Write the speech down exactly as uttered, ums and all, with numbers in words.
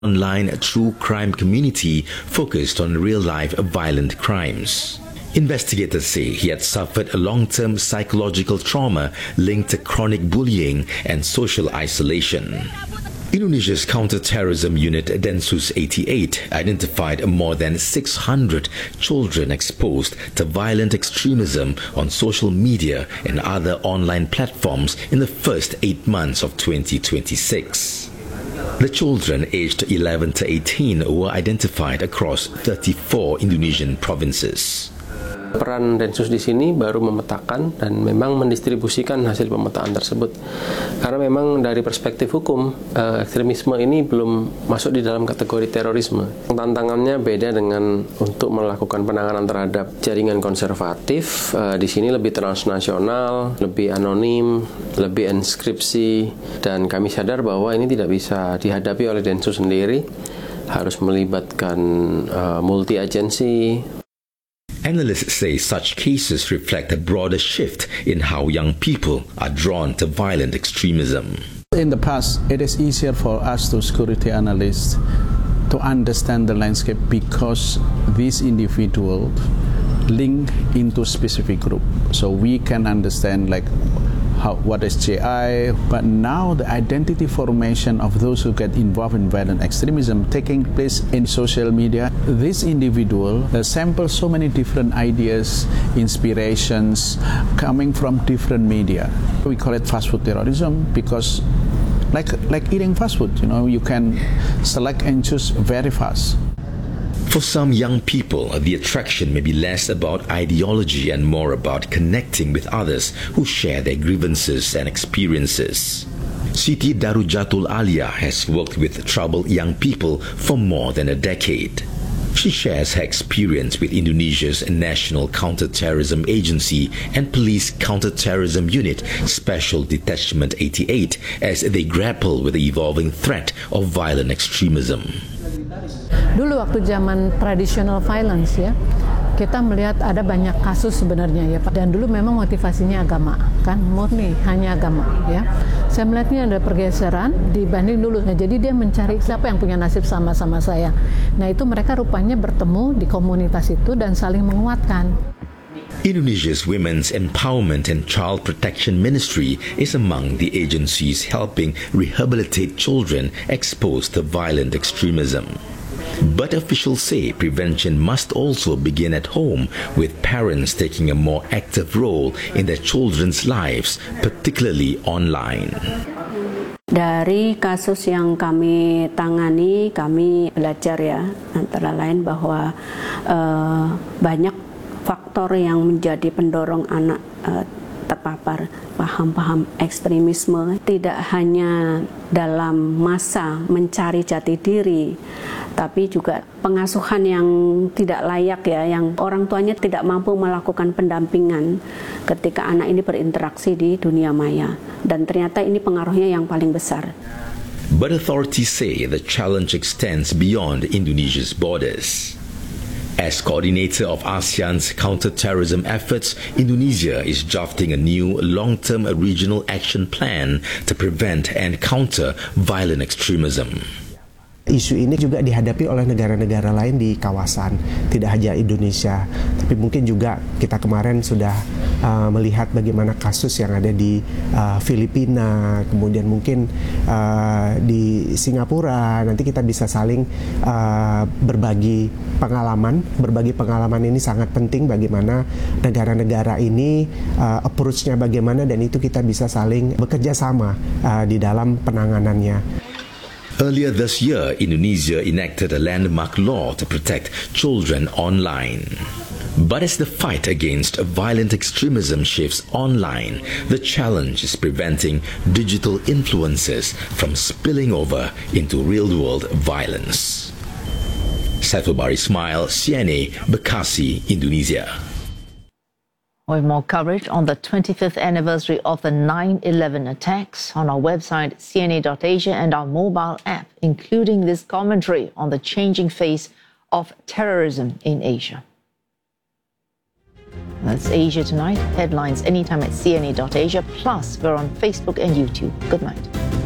online true crime community focused on real-life violent crimes. Investigators say he had suffered a long-term psychological trauma linked to chronic bullying and social isolation. Indonesia's counter-terrorism unit Densus eighty-eight identified more than six hundred children exposed to violent extremism on social media and other online platforms in the first eight months of twenty twenty-six. The children aged eleven to eighteen were identified across thirty-four Indonesian provinces. Peran Densus di sini baru memetakan dan memang mendistribusikan hasil pemetaan tersebut. Karena memang dari perspektif hukum, eh, ekstremisme ini belum masuk di dalam kategori terorisme. Tantangannya beda dengan untuk melakukan penanganan terhadap jaringan konservatif. Eh, di sini lebih transnasional, lebih anonim, lebih enskripsi, dan kami sadar bahwa ini tidak bisa dihadapi oleh Densus sendiri. Harus melibatkan uh, multi-agensi. Analysts say such cases reflect a broader shift in how young people are drawn to violent extremism. In the past, it is easier for us to security analysts to understand the landscape because these individuals link into specific group. So we can understand like how, what is J I, but now the identity formation of those who get involved in violent extremism taking place in social media. This individual uh, samples so many different ideas, inspirations coming from different media. We call it fast food terrorism because like like eating fast food, you know, you can select and choose very fast. For some young people, the attraction may be less about ideology and more about connecting with others who share their grievances and experiences. Siti Darujatul Alia has worked with troubled young people for more than a decade. She shares her experience with Indonesia's National Counter-Terrorism Agency and Police Counter-Terrorism Unit Special Detachment eighty-eight as they grapple with the evolving threat of violent extremism. Dulu waktu zaman traditional violence ya, kita melihat ada banyak kasus sebenarnya ya Pak. Dan dulu memang motivasinya agama, kan murni hanya agama ya. Saya melihatnya ada pergeseran dibanding dulu. Nah, jadi dia mencari siapa yang punya nasib sama-sama saya. Nah itu mereka rupanya bertemu di komunitas itu dan saling menguatkan. Indonesia's Women's Empowerment and Child Protection Ministry is among the agencies helping rehabilitate children exposed to violent extremism. But officials say prevention must also begin at home, with parents taking a more active role in their children's lives, particularly online. Dari kasus yang kami tangani, kami belajar ya, antara lain bahwa uh, banyak faktor yang menjadi pendorong anak uh, terpapar paham-paham ekstremisme, tidak hanya dalam masa mencari jati diri, tapi juga pengasuhan yang tidak layak ya, yang orang tuanya tidak mampu melakukan pendampingan ketika anak ini berinteraksi di dunia maya, dan ternyata ini pengaruhnya yang paling besar. But authorities say the challenge extends beyond Indonesia's borders. As coordinator of ASEAN's counter-terrorism efforts, Indonesia is drafting a new long-term regional action plan to prevent and counter violent extremism. Isu ini juga dihadapi oleh negara-negara lain di kawasan, tidak hanya Indonesia, tapi mungkin juga kita kemarin sudah uh, melihat bagaimana kasus yang ada di uh, Filipina, kemudian mungkin uh, di Singapura. Nanti kita bisa saling uh, berbagi pengalaman. Berbagi pengalaman ini sangat penting bagaimana negara-negara ini uh, approach-nya bagaimana, dan itu kita bisa saling bekerja sama uh, di dalam penanganannya. Earlier this year, Indonesia enacted a landmark law to protect children online. But as the fight against violent extremism shifts online, the challenge is preventing digital influences from spilling over into real-world violence. Saiful Bahri Ismail, C N A, Bekasi, Indonesia. With more coverage on the twenty-fifth anniversary of the nine eleven attacks on our website C N A dot asia and our mobile app, including this commentary on the changing face of terrorism in Asia. That's Asia Tonight. Headlines anytime at C N A dot asia. Plus, we're on Facebook and YouTube. Good night.